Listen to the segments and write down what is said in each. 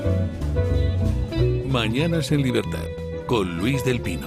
Mañanas en Libertad, con Luis del Pino.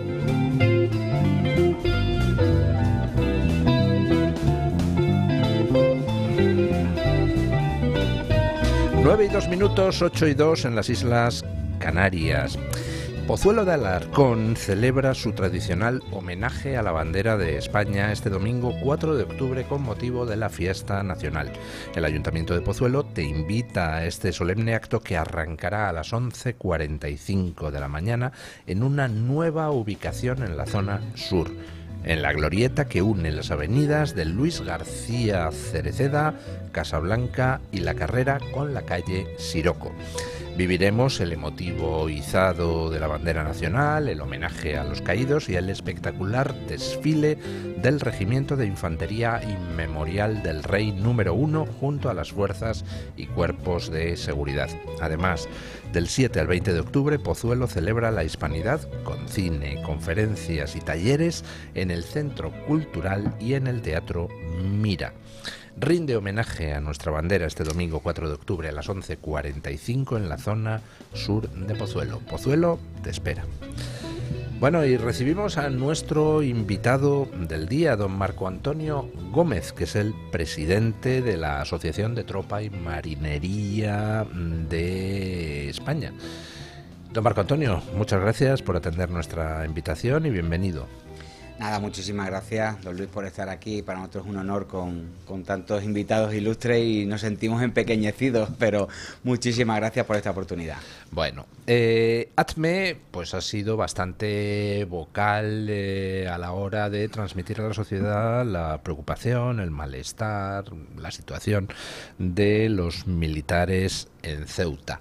Nueve y 2 minutos, 8 y 2 en las Islas Canarias. Pozuelo de Alarcón celebra su tradicional homenaje a la bandera de España este domingo 4 de octubre con motivo de la fiesta nacional. El Ayuntamiento de Pozuelo te invita a este solemne acto que arrancará a las 11:45 de la mañana en una nueva ubicación en la zona sur, en la glorieta que une las avenidas de Luis García Cereceda, Casablanca y La Carrera con la calle Siroco. Viviremos el emotivo izado de la bandera nacional, el homenaje a los caídos y el espectacular desfile del Regimiento de Infantería Inmemorial del Rey número 1 junto a las fuerzas y cuerpos de seguridad. Además, del 7 al 20 de octubre, Pozuelo celebra la Hispanidad con cine, conferencias y talleres en el Centro Cultural y en el Teatro Mira. Rinde homenaje a nuestra bandera este domingo 4 de octubre a las 11:45 en la zona sur de Pozuelo. Pozuelo te espera. Bueno, y recibimos a nuestro invitado del día, don Marco Antonio Gómez, que es el presidente de la Asociación de Tropa y Marinería de España. Don Marco Antonio, muchas gracias por atender nuestra invitación y bienvenido. Nada, muchísimas gracias, don Luis, por estar aquí. Para nosotros es un honor con tantos invitados ilustres y nos sentimos empequeñecidos, pero muchísimas gracias por esta oportunidad. Bueno, ATME pues ha sido bastante vocal a la hora de transmitir a la sociedad la preocupación, el malestar, la situación de los militares en Ceuta.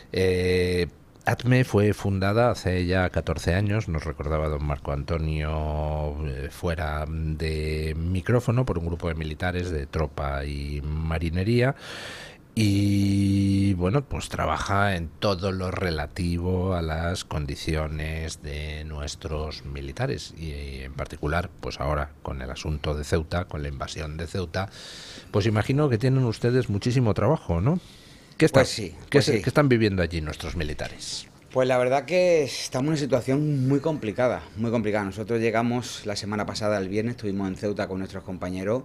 ATME fue fundada hace ya 14 años, nos recordaba don Marco Antonio fuera de micrófono, por un grupo de militares de tropa y marinería. Y bueno, pues trabaja en todo lo relativo a las condiciones de nuestros militares y en particular, pues ahora con el asunto de Ceuta, con la invasión de Ceuta, pues imagino que tienen ustedes muchísimo trabajo, ¿no? ¿Qué están viviendo allí nuestros militares? Pues la verdad que estamos en una situación muy complicada, muy complicada. Nosotros llegamos la semana pasada, el viernes, estuvimos en Ceuta con nuestros compañeros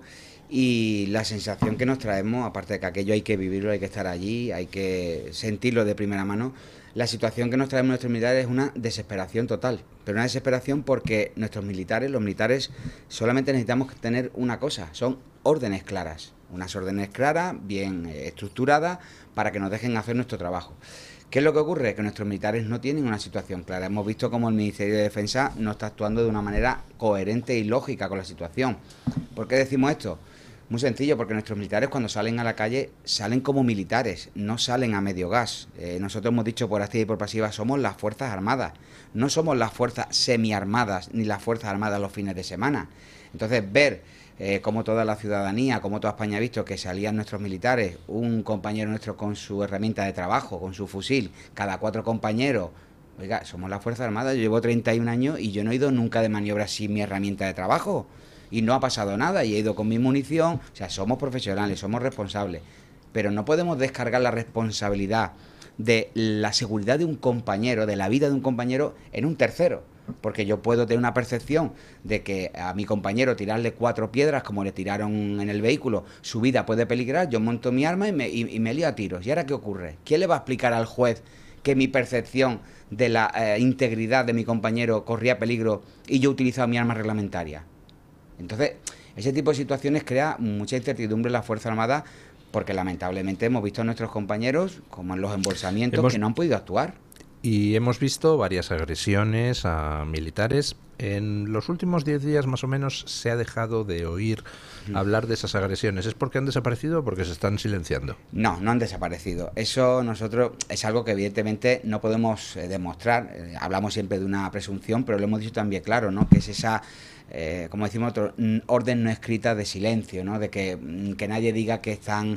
y la sensación que nos traemos, aparte de que aquello hay que vivirlo, hay que estar allí, hay que sentirlo de primera mano, la situación que nos traemos nuestros militares es una desesperación total, pero una desesperación porque nuestros militares, los militares, solamente necesitamos tener una cosa, son órdenes claras, unas órdenes claras, bien estructuradas, para que nos dejen hacer nuestro trabajo. ¿Qué es lo que ocurre? Que nuestros militares no tienen una situación clara. Hemos visto cómo el Ministerio de Defensa no está actuando de una manera coherente y lógica con la situación. ¿Por qué decimos esto? Muy sencillo, porque nuestros militares cuando salen a la calle salen como militares, no salen a medio gas. Nosotros hemos dicho por activa y por pasiva, somos las Fuerzas Armadas, no somos las fuerzas semiarmadas ni las Fuerzas Armadas los fines de semana. Entonces, ver como toda la ciudadanía, como toda España ha visto que salían nuestros militares, un compañero nuestro con su herramienta de trabajo, con su fusil, cada 4 compañeros. Oiga, somos las Fuerzas Armadas, yo llevo 31 años y yo no he ido nunca de maniobra sin mi herramienta de trabajo. Y no ha pasado nada, y he ido con mi munición. O sea, somos profesionales, somos responsables. Pero no podemos descargar la responsabilidad de la seguridad de un compañero, de la vida de un compañero, en un tercero. Porque yo puedo tener una percepción de que a mi compañero tirarle 4 piedras, como le tiraron en el vehículo, su vida puede peligrar, yo monto mi arma y me lío a tiros. ¿Y ahora qué ocurre? ¿Quién le va a explicar al juez que mi percepción de la integridad de mi compañero corría peligro y yo he utilizado mi arma reglamentaria? Entonces, ese tipo de situaciones crea mucha incertidumbre en la Fuerza Armada, porque lamentablemente hemos visto a nuestros compañeros, como en los embolsamientos, que no han podido actuar. Y hemos visto varias agresiones a militares. En los últimos 10 días más o menos se ha dejado de oír hablar de esas agresiones. ¿Es porque han desaparecido o porque se están silenciando? No, no han desaparecido. Eso nosotros es algo que evidentemente no podemos demostrar. Hablamos siempre de una presunción, pero lo hemos dicho también claro, ¿no? Que es esa, como decimos nosotros, orden no escrita de silencio, ¿no? De que nadie diga que están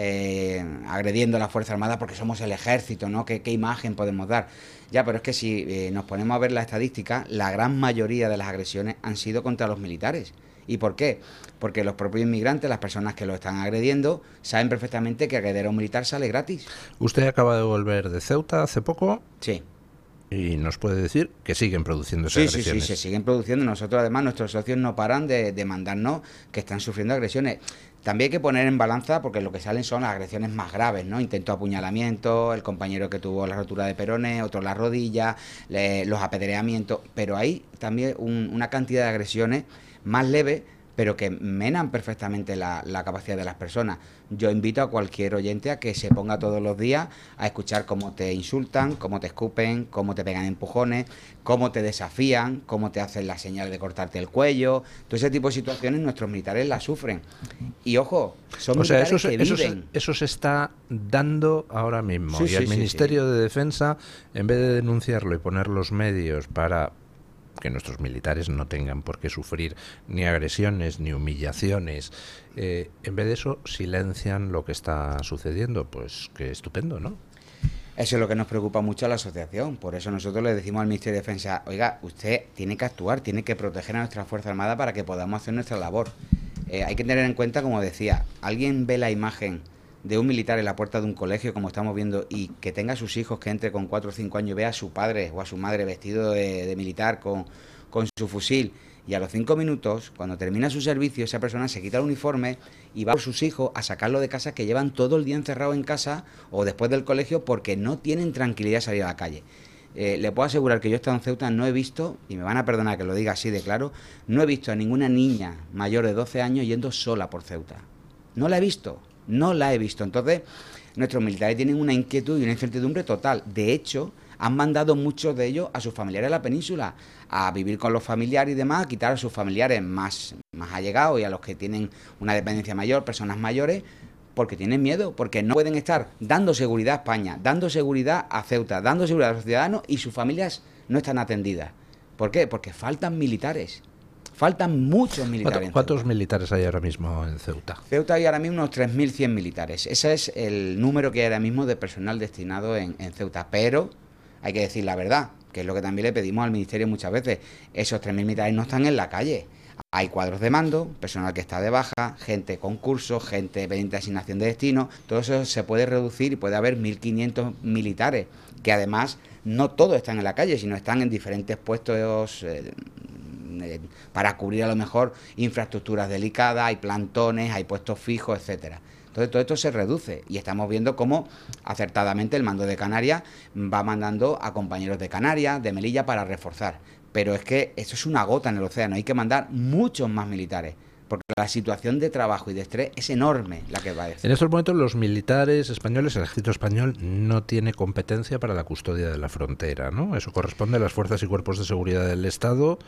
agrediendo a la Fuerza Armada porque somos el ejército, ¿no? ¿Qué imagen podemos dar? Ya, pero es que si nos ponemos a ver la estadística, la gran mayoría de las agresiones han sido contra los militares. ¿Y por qué? Porque los propios inmigrantes, las personas que lo están agrediendo, saben perfectamente que agredir a un militar sale gratis. Usted acaba de volver de Ceuta hace poco. Sí. Y nos puede decir que siguen produciéndose agresiones. Sí, se siguen produciendo. Nosotros, además, nuestros socios no paran de mandarnos que están sufriendo agresiones. También hay que poner en balanza, porque lo que salen son las agresiones más graves, ¿no? Intento de apuñalamiento, el compañero que tuvo la rotura de peroné, otro la rodilla, los apedreamientos. Pero hay también una cantidad de agresiones más leves, pero que menan perfectamente la capacidad de las personas. Yo invito a cualquier oyente a que se ponga todos los días a escuchar cómo te insultan, cómo te escupen, cómo te pegan empujones, cómo te desafían, cómo te hacen la señal de cortarte el cuello. Todo ese tipo de situaciones nuestros militares las sufren. Y ojo, son militares que viven. Eso se está dando ahora mismo. Y el Ministerio de Defensa, en vez de denunciarlo y poner los medios para que nuestros militares no tengan por qué sufrir ni agresiones ni humillaciones, en vez de eso silencian lo que está sucediendo. Pues qué estupendo, ¿no? Eso es lo que nos preocupa mucho a la asociación. Por eso nosotros le decimos al Ministerio de Defensa: oiga, usted tiene que actuar, tiene que proteger a nuestra Fuerza Armada para que podamos hacer nuestra labor. Hay que tener en cuenta, como decía, alguien ve la imagen de un militar en la puerta de un colegio, como estamos viendo, y que tenga a sus hijos, que entre con 4 o 5 años y vea a su padre o a su madre vestido de militar con su fusil, y a los 5 minutos, cuando termina su servicio, esa persona se quita el uniforme y va por sus hijos a sacarlo de casa, que llevan todo el día encerrado en casa o después del colegio porque no tienen tranquilidad de salir a la calle. Le puedo asegurar que yo he estado en Ceuta, no he visto, y me van a perdonar que lo diga así de claro, no he visto a ninguna niña mayor de 12 años yendo sola por Ceuta. No la he visto. Entonces, nuestros militares tienen una inquietud y una incertidumbre total. De hecho, han mandado muchos de ellos a sus familiares a la península, a vivir con los familiares y demás, a quitar a sus familiares más allegados y a los que tienen una dependencia mayor, personas mayores, porque tienen miedo, porque no pueden estar dando seguridad a España, dando seguridad a Ceuta, dando seguridad a los ciudadanos, y sus familias no están atendidas. ¿Por qué? Porque faltan militares. Faltan muchos militares. ¿Cuántos militares hay ahora mismo en Ceuta? Ceuta hay ahora mismo unos 3.100 militares. Ese es el número que hay ahora mismo de personal destinado en Ceuta. Pero hay que decir la verdad, que es lo que también le pedimos al Ministerio muchas veces. Esos 3.000 militares no están en la calle. Hay cuadros de mando, personal que está de baja, gente con cursos, gente pendiente de asignación de destino. Todo eso se puede reducir y puede haber 1.500 militares, que además no todos están en la calle, sino están en diferentes puestos para cubrir a lo mejor infraestructuras delicadas, hay plantones, hay puestos fijos, etcétera. Entonces todo esto se reduce y estamos viendo cómo acertadamente el mando de Canarias va mandando a compañeros de Canarias, de Melilla, para reforzar. Pero es que esto es una gota en el océano, hay que mandar muchos más militares, porque la situación de trabajo y de estrés es enorme la que va a decir. En estos momentos los militares españoles, el ejército español, no tiene competencia para la custodia de la frontera, ¿no? Eso corresponde a las fuerzas y cuerpos de seguridad del Estado,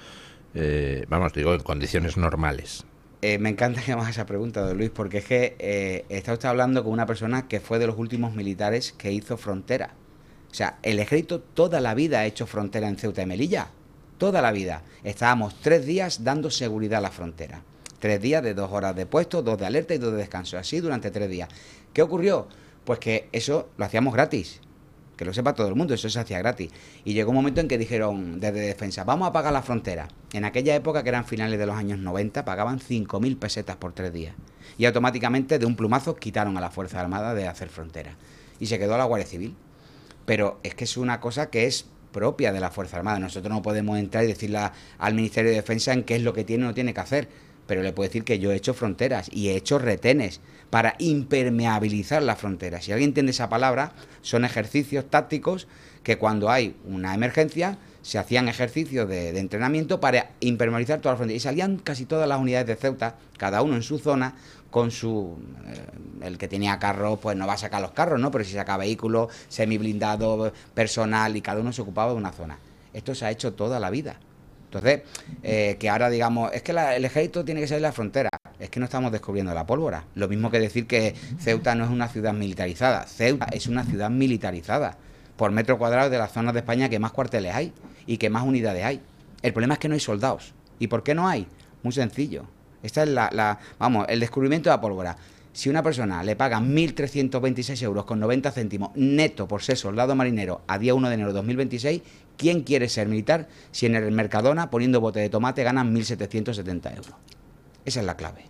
en condiciones normales. Me encanta que me hagas esa pregunta, don Luis, porque es que está usted hablando con una persona que fue de los últimos militares que hizo frontera. O sea, el ejército toda la vida ha hecho frontera en Ceuta y Melilla. Toda la vida. Estábamos 3 días dando seguridad a la frontera. 3 días de 2 horas de puesto, 2 de alerta y 2 de descanso. Así durante 3 días. ¿Qué ocurrió? Pues que eso lo hacíamos gratis. Que lo sepa todo el mundo, eso se hacía gratis. Y llegó un momento en que dijeron desde Defensa: vamos a pagar la frontera. En aquella época, que eran finales de los años 90, pagaban 5.000 pesetas por 3 días. Y automáticamente, de un plumazo, quitaron a la Fuerza Armada de hacer frontera. Y se quedó a la Guardia Civil. Pero es que es una cosa que es propia de la Fuerza Armada. Nosotros no podemos entrar y decirle al Ministerio de Defensa en qué es lo que tiene o no tiene que hacer. Pero le puedo decir que yo he hecho fronteras y he hecho retenes para impermeabilizar las fronteras. Si alguien entiende esa palabra, son ejercicios tácticos que cuando hay una emergencia se hacían ejercicios de entrenamiento para impermeabilizar toda la frontera. Y salían casi todas las unidades de Ceuta, cada uno en su zona, con su... el que tenía carros, pues no va a sacar los carros, ¿no? Pero si saca vehículos, semi-blindado, personal, y cada uno se ocupaba de una zona. Esto se ha hecho toda la vida. Entonces, que ahora digamos, es que el ejército tiene que salir de la frontera. Es que no estamos descubriendo la pólvora. Lo mismo que decir que Ceuta no es una ciudad militarizada. Ceuta es una ciudad militarizada. Por metro cuadrado de las zonas de España que más cuarteles hay y que más unidades hay. El problema es que no hay soldados. ¿Y por qué no hay? Muy sencillo. Esta es el descubrimiento de la pólvora. Si una persona le pagan 1.326 euros con 90 céntimos neto por ser soldado marinero a día 1 de enero de 2026, ¿quién quiere ser militar si en el Mercadona, poniendo bote de tomate, ganan 1.770 euros? Esa es la clave.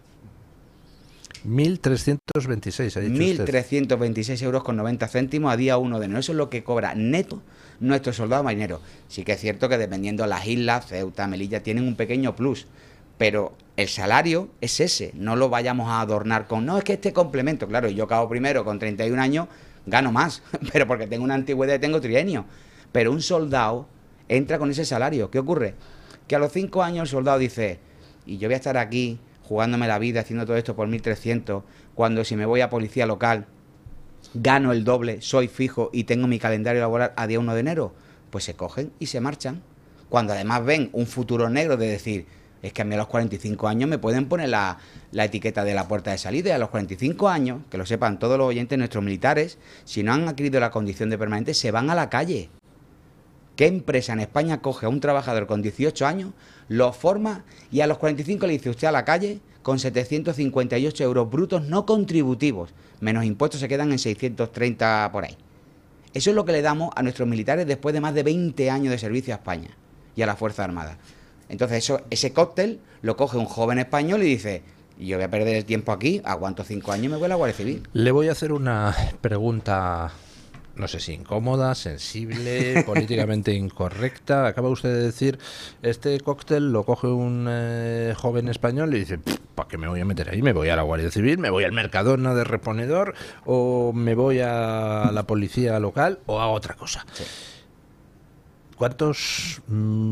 1.326, ha dicho 1.326 euros con 90 céntimos a día 1 de enero. Eso es lo que cobra neto nuestro soldado marinero. Sí que es cierto que dependiendo de las islas, Ceuta, Melilla, tienen un pequeño plus, pero el salario es ese. No lo vayamos a adornar con, no, es que este complemento. Claro, yo acabo primero con 31 años, gano más, pero porque tengo una antigüedad y tengo trienio. Pero un soldado entra con ese salario. ¿Qué ocurre? Que a los 5 años el soldado dice, y yo voy a estar aquí jugándome la vida haciendo todo esto por 1.300, cuando si me voy a policía local gano el doble, soy fijo y tengo mi calendario laboral a día 1 de enero, pues se cogen y se marchan. Cuando además ven un futuro negro de decir, es que a mí a los 45 años me pueden poner la etiqueta de la puerta de salida, y a los 45 años, que lo sepan todos los oyentes, nuestros militares, si no han adquirido la condición de permanente, se van a la calle. ¿Qué empresa en España coge a un trabajador con 18 años, lo forma y a los 45 le dice usted a la calle con 758 euros brutos no contributivos, menos impuestos se quedan en 630 por ahí? Eso es lo que le damos a nuestros militares después de más de 20 años de servicio a España y a la Fuerza Armada. Entonces ese cóctel lo coge un joven español y dice, yo voy a perder el tiempo aquí, aguanto 5 años y me voy a la Guardia Civil. Le voy a hacer una pregunta, no sé si incómoda, sensible, políticamente incorrecta. Acaba usted de decir, este cóctel lo coge un joven español y dice, ¿para qué me voy a meter ahí? ¿Me voy a la Guardia Civil? ¿Me voy al Mercadona de reponedor? ¿O me voy a la policía local? ¿O a otra cosa? Sí. ¿Cuántos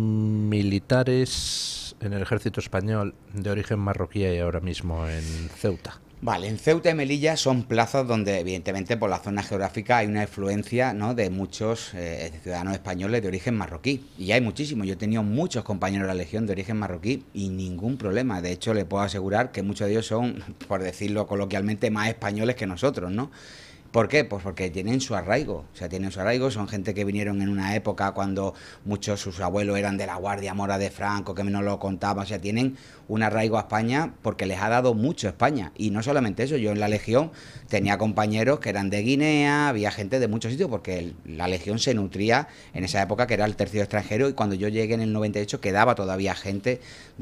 militares en el ejército español de origen marroquí hay ahora mismo en Ceuta? Vale, en Ceuta y Melilla son plazas donde evidentemente por la zona geográfica hay una influencia, ¿no?, de muchos ciudadanos españoles de origen marroquí, y hay muchísimos. Yo he tenido muchos compañeros de la Legión de origen marroquí y ningún problema. De hecho, le puedo asegurar que muchos de ellos son, por decirlo coloquialmente, más españoles que nosotros, ¿no? ¿Por qué? Pues porque tienen su arraigo, son gente que vinieron en una época cuando muchos sus abuelos eran de la Guardia Mora de Franco, que nos lo contaban, tienen un arraigo a España porque les ha dado mucho España. Y no solamente eso, yo en la Legión tenía compañeros que eran de Guinea, había gente de muchos sitios, porque la Legión se nutría en esa época, que era el tercio extranjero, y cuando yo llegué en el 98 quedaba todavía gente de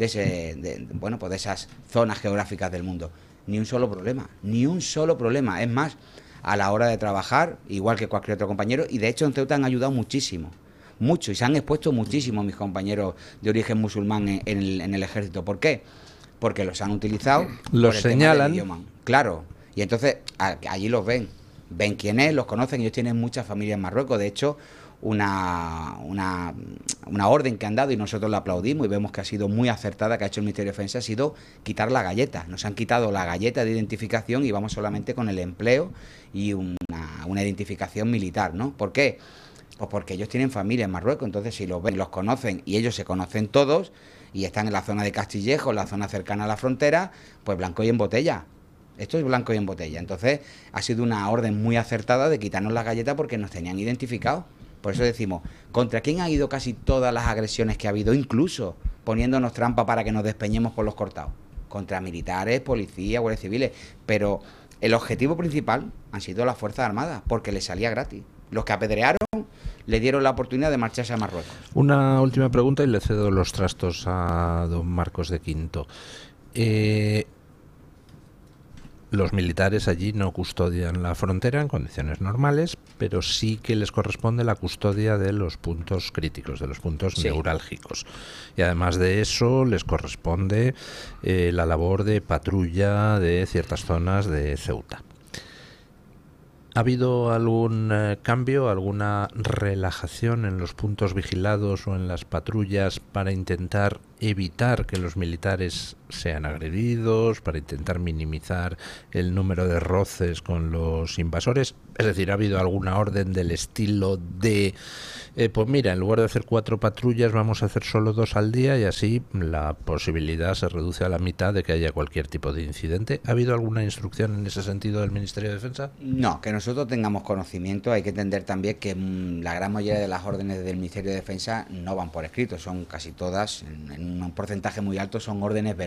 esas zonas geográficas del mundo. Ni un solo problema. Es más, a la hora de trabajar, igual que cualquier otro compañero, y de hecho en Ceuta han ayudado muchísimo, y se han expuesto muchísimo mis compañeros de origen musulmán en el ejército. ¿Por qué? Porque los han utilizado, los señalan, claro, y entonces allí los ven quién es, los conocen. Ellos tienen muchas familias en Marruecos. De hecho, una orden que han dado, y nosotros la aplaudimos y vemos que ha sido muy acertada, que ha hecho el Ministerio de Defensa, ha sido quitar la galleta. Nos han quitado la galleta de identificación y vamos solamente con el empleo y una identificación militar, ¿no? ¿Por qué? Pues porque ellos tienen familia en Marruecos. Entonces, si los ven, los conocen, y ellos se conocen todos y están en la zona de Castillejo, en la zona cercana a la frontera, pues blanco y en botella. Esto es blanco y en botella. Entonces, ha sido una orden muy acertada de quitarnos la galleta porque nos tenían identificados. Por eso decimos, ¿contra quién ha ido casi todas las agresiones que ha habido, incluso poniéndonos trampa para que nos despeñemos por los cortados? Contra militares, policías, guardias civiles. Pero el objetivo principal han sido las Fuerzas Armadas, porque les salía gratis. Los que apedrearon le dieron la oportunidad de marcharse a Marruecos. Una última pregunta y le cedo los trastos a don Marcos de Quinto. Los militares allí no custodian la frontera en condiciones normales, pero sí que les corresponde la custodia de los puntos críticos, de los puntos neurálgicos. Y además de eso les corresponde la labor de patrulla de ciertas zonas de Ceuta. ¿Ha habido algún cambio, alguna relajación en los puntos vigilados o en las patrullas para intentar evitar que los militares sean agredidos, para intentar minimizar el número de roces con los invasores? Es decir, ¿ha habido alguna orden del estilo de, pues mira, en lugar de hacer 4 patrullas vamos a hacer solo 2 al día, y así la posibilidad se reduce a la mitad de que haya cualquier tipo de incidente? ¿Ha habido alguna instrucción en ese sentido del Ministerio de Defensa? No, que nosotros tengamos conocimiento. Hay que entender también que la gran mayoría de las órdenes del Ministerio de Defensa no van por escrito, son casi todas, en un porcentaje muy alto, son órdenes verbales.